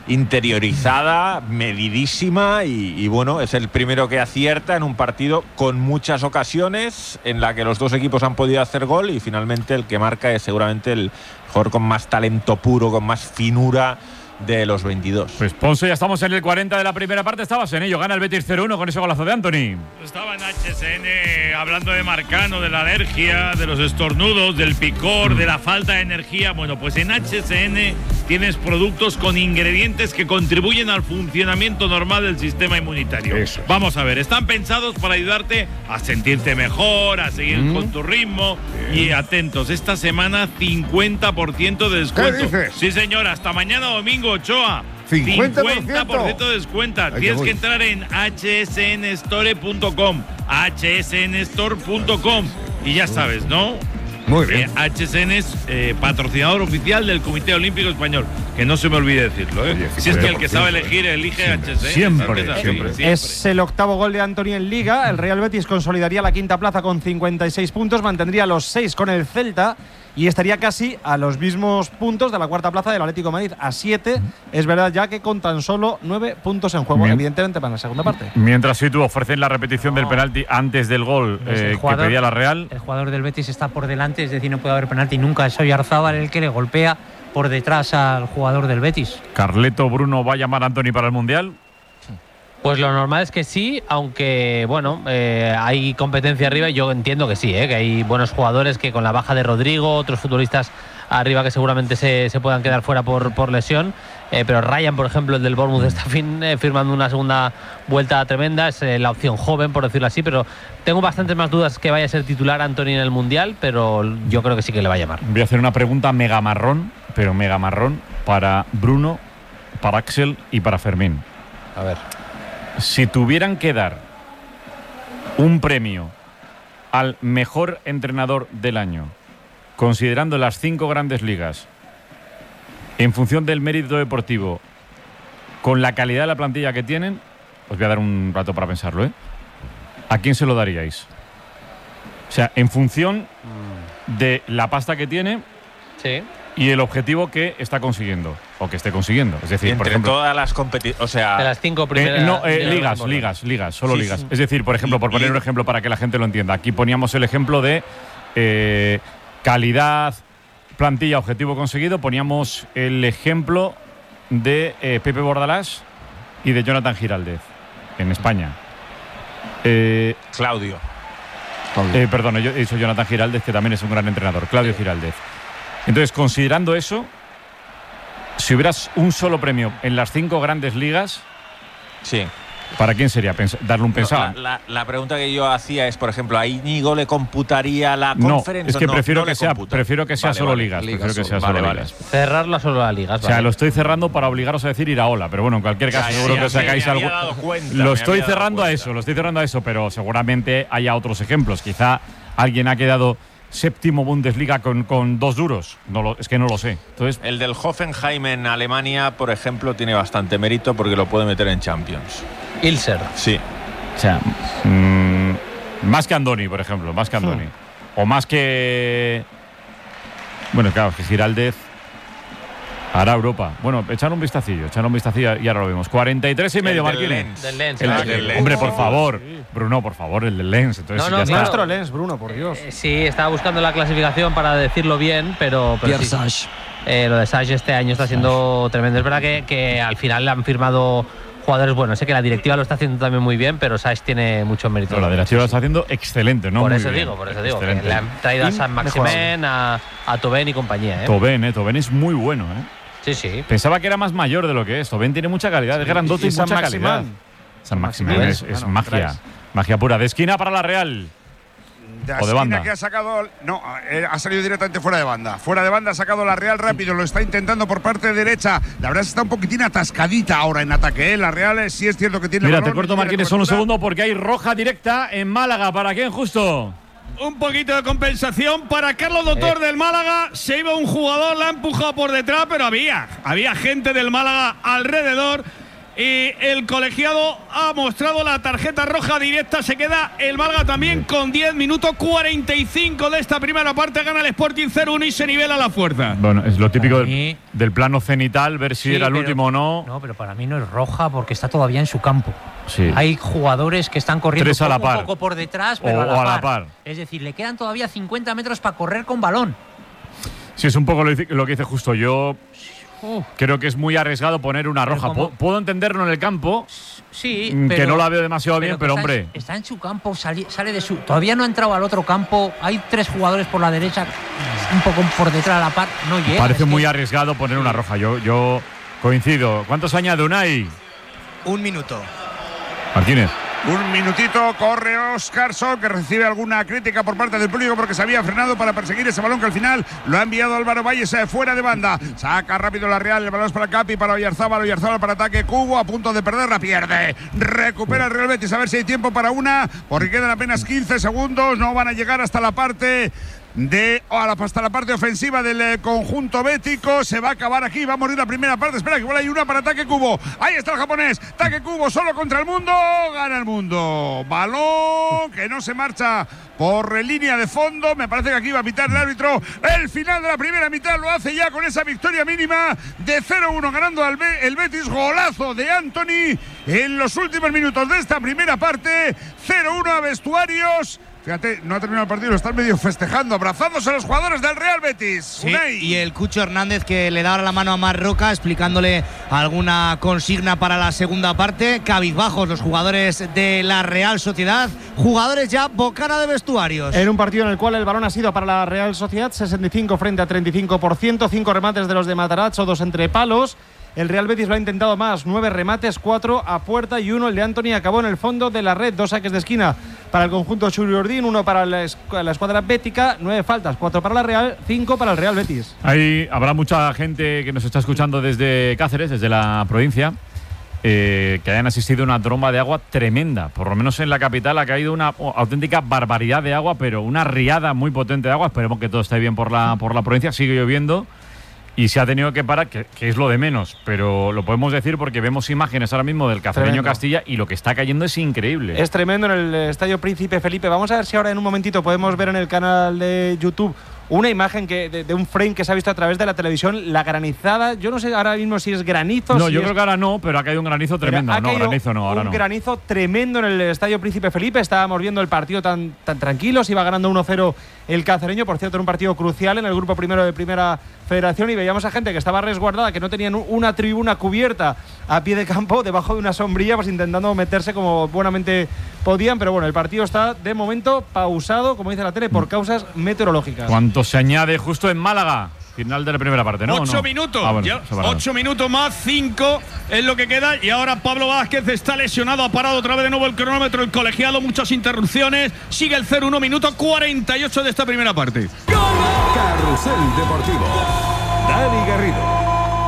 interiorizada, medidísima y, y bueno, es el primero que acierta en un partido con muchas ocasiones en la que los dos equipos han podido hacer gol y finalmente el que marca es seguramente el jugador con más talento puro, con más finura de los veintidós. Pues Ponce, ya estamos en el cuarenta de la primera parte, estabas en ello, gana el Betis cero uno con ese golazo de Anthony. Estaba en H S N hablando de Marcano, de la alergia, de los estornudos, del picor, de la falta de energía. Bueno, pues en H S N tienes productos con ingredientes que contribuyen al funcionamiento normal del sistema inmunitario. Eso. Vamos a ver, están pensados para ayudarte a sentirte mejor, a seguir mm. con tu ritmo. Bien. Y atentos, esta semana cincuenta por ciento de descuento. ¿Qué dices? Sí, señor, hasta mañana domingo, Ochoa. cincuenta por ciento. cincuenta por ciento de descuento. Ay, Tienes que entrar en h s n store punto com. h s n store punto com. Y ya sabes, ¿no? Muy bien. Eh, H S N es eh, patrocinador oficial del Comité Olímpico Español. Que no se me olvide decirlo, ¿eh? Oye, si es que el que sabe elegir, elige siempre, H S N. Siempre, siempre, siempre. siempre. Es el octavo gol de Anthony en Liga. El Real Betis consolidaría la quinta plaza con cincuenta y seis puntos, mantendría los seis con el Celta y estaría casi a los mismos puntos de la cuarta plaza del Atlético de Madrid, a siete. Es verdad ya que con tan solo nueve puntos en juego, Bien. evidentemente para la segunda parte. Mientras sí tú ofrecen la repetición no. del penalti antes del gol eh, jugador, que pedía la Real. El jugador del Betis está por delante, es decir, no puede haber penalti nunca. Es Oyarzábal el que le golpea por detrás al jugador del Betis. Carleto Bruno va a llamar a Anthony para el Mundial. Pues lo normal es que sí, aunque bueno, eh, hay competencia arriba y yo entiendo que sí, eh, que hay buenos jugadores que con la baja de Rodrigo, otros futbolistas arriba que seguramente se, se puedan quedar fuera por, por lesión, eh, pero Ryan, por ejemplo, el del Bournemouth, está fin, eh, firmando una segunda vuelta tremenda, es eh, la opción joven, por decirlo así, pero tengo bastantes más dudas que vaya a ser titular Anthony en el Mundial, pero yo creo que sí que le va a llamar. Voy a hacer una pregunta mega marrón, pero mega marrón, para Bruno, para Axel y para Fermín. A ver. Si tuvieran que dar un premio al mejor entrenador del año, considerando las cinco grandes ligas, en función del mérito deportivo, con la calidad de la plantilla que tienen, os voy a dar un rato para pensarlo, ¿eh? ¿A quién se lo daríais? O sea, en función de la pasta que tiene sí. y el objetivo que está consiguiendo o que esté consiguiendo. Es decir, entre por ejemplo, todas las competiciones, o sea, de las cinco primeras. Eh, no, eh, ligas, ligas, ligas, solo sí, ligas. Sí. Es decir, por ejemplo, por poner un ejemplo para que la gente lo entienda, aquí poníamos el ejemplo de eh, calidad, plantilla, objetivo conseguido, poníamos el ejemplo de eh, Pepe Bordalás y de Jonathan Giraldez en España. Eh, Claudio. Eh, perdón, yo he dicho Jonathan Giraldez, que también es un gran entrenador, Claudio Giraldez. Entonces, considerando eso, si hubieras un solo premio en las cinco grandes ligas, sí. ¿para quién sería? Pens- darle un pensado. No, la, la, la pregunta que yo hacía es, por ejemplo, ¿a Íñigo le computaría la no, conferencia? Es que no, prefiero, no que sea, prefiero que sea vale, solo vale, ligas. ligas Prefiero que sea solo, solo vale, ligas. Cerrarlo solo a ligas. O sea, vale. lo estoy cerrando para obligaros a decir Iraola, pero bueno, en cualquier caso, ya, seguro ya, que ya, sacáis me algo. había dado cuenta, lo me estoy había dado cerrando a cuenta. eso, lo estoy cerrando a eso, pero seguramente haya otros ejemplos. Quizá alguien ha quedado séptimo Bundesliga con, con dos duros. No lo, es que no lo sé. Entonces, el del Hoffenheim en Alemania, por ejemplo, tiene bastante mérito porque lo puede meter en Champions. Ilser. Sí. O sea, mmm, más que Andoni, por ejemplo, más que Andoni. Hmm. O más que. Bueno, claro, que Giraldez hará Europa. Bueno, echar un vistacillo, echar un vistacillo y ahora lo vemos. cuarenta y tres y medio, Marquines. Del Lens. El, Ah, el, del Lens. hombre, por favor. Bruno, por favor, el del Lens. Entonces, No, no, ya claro. está. Nuestro Lens, Bruno, por Dios. Eh, sí, estaba buscando la clasificación para decirlo bien, pero. pero Pierre sí. Sage. Eh, lo de Sage este año está siendo tremendo. Es verdad que, que al final le han firmado jugadores buenos. Sé que la directiva lo está haciendo también muy bien, pero Sage tiene mucho mérito. No, la directiva lo está haciendo excelente, ¿no? Por Muy eso bien. digo, por eso digo. Excelente. Que le han traído a San Maximen, a, a Tobén y compañía. ¿eh? Tobén, ¿eh? Tobén es muy bueno, ¿eh? Sí, sí. Pensaba que era más mayor de lo que es. Tobén tiene mucha calidad, es grandote y, y San mucha Maximán. calidad. San Maximán Maximán. es, es Bueno, magia. traes. Magia pura. De esquina para la Real. De O de esquina banda. que ha sacado, no, eh, ha salido directamente fuera de banda. Fuera de banda ha sacado la Real rápido, lo está intentando por parte derecha. La verdad es que está un poquitín atascadita ahora en ataque, ¿eh? La Real es, sí es cierto que tiene. Mira, el balón, te corto, tiene Marquines, solo un cobertura. segundo porque hay roja directa en Málaga. ¿Para quién, justo? Un poquito de compensación para Carlos Doctor Eh. del Málaga. Se iba un jugador, la ha empujado por detrás, pero había, había gente del Málaga alrededor. Y el colegiado ha mostrado la tarjeta roja directa. Se queda el Málaga también con diez minutos cuarenta y cinco de esta primera parte. Gana el Sporting cero uno y se nivela la fuerza. Bueno, es lo típico mí, del, del plano cenital, ver si sí, era el pero, último o no. No, pero para mí no es roja porque está todavía en su campo. Sí. Hay jugadores que están corriendo Tres a la un par. poco por detrás, pero O- a, la o a la par. par. Es decir, le quedan todavía cincuenta metros para correr con balón. Sí, es un poco lo, lo que dice justo. Yo Uf. creo que es muy arriesgado poner una Pero roja. como- Pu- Puedo entenderlo en el campo, Sí, mm, que pero, no la veo demasiado bien, que pero está hombre. En, está en su campo, sali- sale de su. Todavía no ha entrado al otro campo. Hay tres jugadores por la derecha, un poco por detrás a la par. No llega. Parece es muy que- arriesgado poner una roja. Yo, yo coincido. ¿Cuántos añade Unai? Un minuto. Martínez. Un minutito, corre Oscarson, que recibe alguna crítica por parte del público porque se había frenado para perseguir ese balón que al final lo ha enviado Álvaro Valles fuera de banda. Saca rápido la Real, el balón es para Capi, para Oyarzábal, Oyarzábal para ataque, Cubo a punto de perder, la pierde. Recupera el Real Betis, a ver si hay tiempo para una, porque quedan apenas quince segundos, no van a llegar hasta la parte de oh, hasta la parte ofensiva del eh, conjunto bético. Se va a acabar aquí, va a morir la primera parte. Espera, que igual hay una para ataque Cubo. Ahí está el japonés, ataque Cubo solo contra el mundo, gana el mundo. Balón que no se marcha por línea de fondo. Me parece que aquí va a pitar el árbitro el final de la primera mitad. Lo hace ya con esa victoria mínima de cero uno ganando al Be- el Betis. Golazo de Anthony en los últimos minutos de esta primera parte. cero uno a vestuarios. Fíjate, no ha terminado el partido, lo están medio festejando, abrazándose a los jugadores del Real Betis. Sí, Unai. y el Cucho Hernández que le da ahora la mano a Mar Roca explicándole alguna consigna para la segunda parte. Cabizbajos los jugadores de la Real Sociedad, jugadores ya bocana de vestuarios. En un partido en el cual el balón ha sido para la Real Sociedad, sesenta y cinco frente a treinta y cinco por ciento, cinco remates de los de Matarazzo, dos entre palos. El Real Betis lo ha intentado más, nueve remates, cuatro a puerta y uno el de Anthony acabó en el fondo de la red. Dos saques de esquina para el conjunto Churiordín, uno para la, escu- la escuadra bética, nueve faltas, cuatro para la Real, cinco para el Real Betis. Ahí habrá mucha gente que nos está escuchando desde Cáceres, desde la provincia, eh, que hayan asistido a una tromba de agua tremenda. Por lo menos en la capital ha caído una auténtica barbaridad de agua, pero una riada muy potente de agua. Esperemos que todo esté bien por la, por la provincia. Sigue lloviendo y se ha tenido que parar, que, que es lo de menos, pero lo podemos decir porque vemos imágenes ahora mismo del Cacereño Tremendo. Castilla y lo que está cayendo es increíble. Es tremendo en el Estadio Príncipe Felipe. Vamos a ver si ahora en un momentito podemos ver en el canal de YouTube una imagen que, de, de un frame que se ha visto a través de la televisión, la granizada. Yo no sé ahora mismo si es granizo. No, si yo es... creo que ahora no, pero ha caído un granizo tremendo. Ha No, caído granizo no, ahora un no. granizo tremendo en el Estadio Príncipe Felipe. Estábamos viendo el partido tan, tan tranquilo. Se iba ganando uno cero el Cacereño. Por cierto, era un partido crucial en el grupo primero de Primera Federación. Y veíamos a gente que estaba resguardada, que no tenían una tribuna cubierta a pie de campo, debajo de una sombrilla, pues intentando meterse como buenamente podían. Pero bueno, el partido está de momento pausado, como dice la tele, por causas meteorológicas. ¿Cuánto se añade justo en Málaga? Final de la primera parte, ¿no? Ocho ¿No? minutos. Ah, bueno, Ya, separado. ocho minutos más, cinco es lo que queda. Y ahora Pablo Vázquez está lesionado, ha parado otra vez de nuevo el cronómetro, el colegiado, muchas interrupciones. Sigue el cero uno, minuto cuarenta y ocho de esta primera parte. Carrusel Deportivo. Dani Garrido.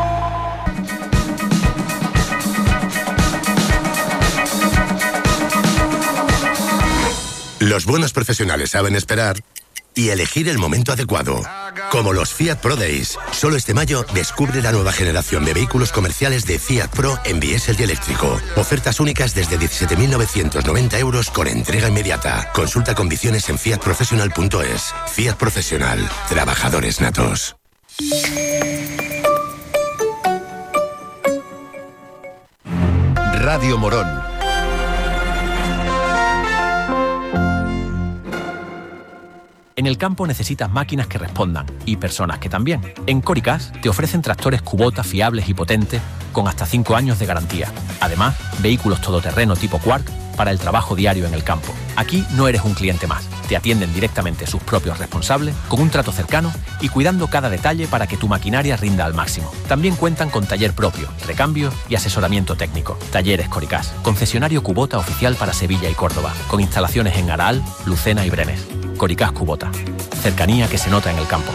Los buenos profesionales saben esperar y elegir el momento adecuado. Como los Fiat Pro Days. Solo este mayo descubre la nueva generación de vehículos comerciales de Fiat Pro en diésel y eléctrico. Ofertas únicas desde diecisiete mil novecientos noventa euros con entrega inmediata. Consulta condiciones en fiat professional punto es. Fiat Profesional. Trabajadores natos. Radio Morón. En el campo necesitas máquinas que respondan y personas que también. En Coricas te ofrecen tractores Kubota fiables y potentes con hasta cinco años de garantía. Además, vehículos todoterreno tipo Quark para el trabajo diario en el campo. Aquí no eres un cliente más. Te atienden directamente sus propios responsables, con un trato cercano y cuidando cada detalle para que tu maquinaria rinda al máximo. También cuentan con taller propio, recambio y asesoramiento técnico. Talleres Coricas, concesionario Kubota oficial para Sevilla y Córdoba, con instalaciones en Araal, Lucena y Brenes. Coricas Kubota. Cercanía que se nota en el campo.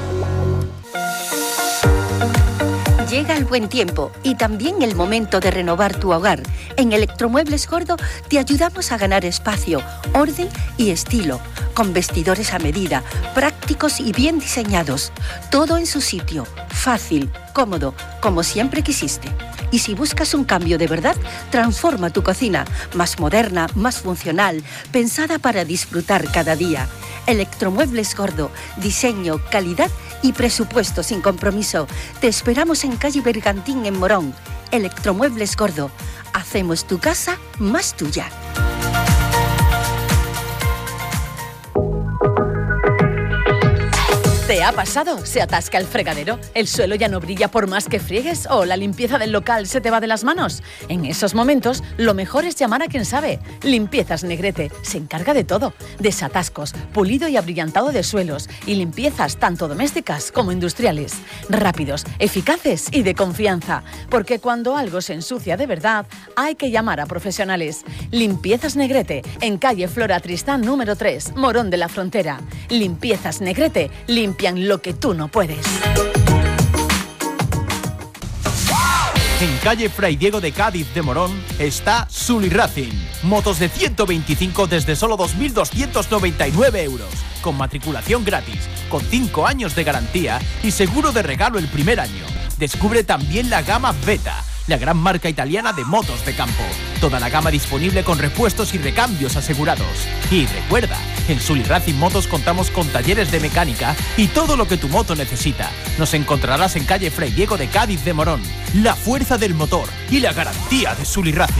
Llega el buen tiempo y también el momento de renovar tu hogar. En Electromuebles Gordo te ayudamos a ganar espacio, orden y estilo, con vestidores a medida, prácticos y bien diseñados. Todo en su sitio, fácil, cómodo, como siempre quisiste. Y si buscas un cambio de verdad, transforma tu cocina, más moderna, más funcional, pensada para disfrutar cada día. Electromuebles Gordo, diseño, calidad y presupuesto sin compromiso. Te esperamos en calle Bergantín en Morón. Electromuebles Gordo, hacemos tu casa más tuya. ¿Te ha pasado? ¿Se atasca el fregadero? ¿El suelo ya no brilla por más que friegues? ¿O la limpieza del local se te va de las manos? En esos momentos, lo mejor es llamar a quien sabe. Limpiezas Negrete se encarga de todo. Desatascos, pulido y abrillantado de suelos y limpiezas tanto domésticas como industriales. Rápidos, eficaces y de confianza. Porque cuando algo se ensucia de verdad, hay que llamar a profesionales. Limpiezas Negrete, en calle Flora Tristán número tres, Morón de la Frontera. Limpiezas Negrete, limpiezas lo que tú no puedes. En calle Fray Diego de Cádiz de Morón está Sully Racing. Motos de ciento veinticinco desde solo dos mil doscientos noventa y nueve euros. Con matriculación gratis, con cinco años de garantía y seguro de regalo el primer año. Descubre también la gama Beta, la gran marca italiana de motos de campo. Toda la gama disponible con repuestos y recambios asegurados. Y recuerda, en Sully Racing Motos contamos con talleres de mecánica y todo lo que tu moto necesita. Nos encontrarás en calle Fray Diego de Cádiz de Morón. La fuerza del motor y la garantía de Sully Racing.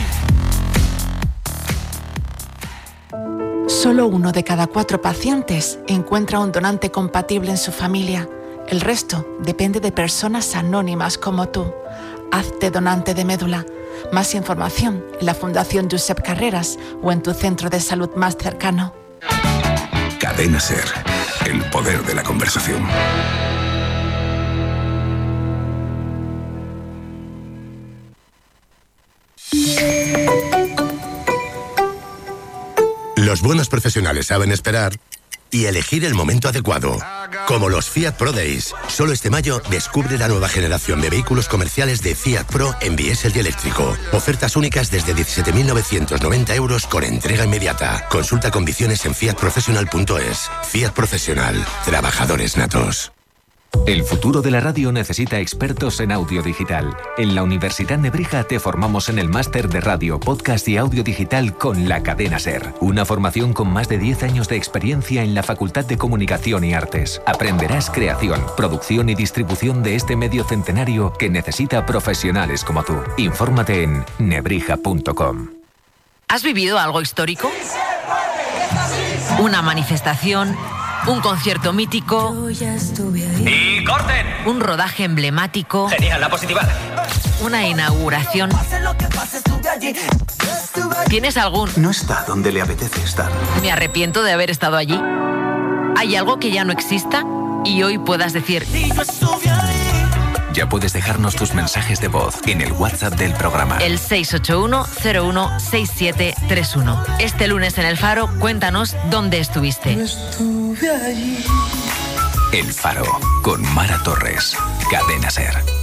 Solo uno de cada cuatro pacientes encuentra un donante compatible en su familia. El resto depende de personas anónimas como tú. Hazte donante de médula. Más información en la Fundación Josep Carreras o en tu centro de salud más cercano. Cadena SER, el poder de la conversación. Los buenos profesionales saben esperar y elegir el momento adecuado. Como los Fiat Pro Days. Solo este mayo descubre la nueva generación de vehículos comerciales de Fiat Pro en diésel y eléctrico. Ofertas únicas desde diecisiete mil novecientos noventa euros con entrega inmediata. Consulta condiciones en fiat professional punto es. Fiat Profesional. Trabajadores natos. El futuro de la radio necesita expertos en audio digital. En la Universidad Nebrija te formamos en el máster de radio, podcast y audio digital con la Cadena SER. Una formación con más de diez años de experiencia en la Facultad de Comunicación y Artes. Aprenderás creación, producción y distribución de este medio centenario que necesita profesionales como tú. Infórmate en nebrija punto com. ¿Has vivido algo histórico? Una manifestación, un concierto mítico. ¡Y corten! Un rodaje emblemático. Genial, la positiva. Una inauguración. ¿Tienes algún? No está donde le apetece estar. Me arrepiento de haber estado allí. ¿Hay algo que ya no exista y hoy puedas decir? Ya puedes dejarnos tus mensajes de voz en el WhatsApp del programa. El seis ocho uno cero uno seis siete tres uno. Este lunes en El Faro, cuéntanos dónde estuviste. El Faro, con Mara Torres. Cadena SER.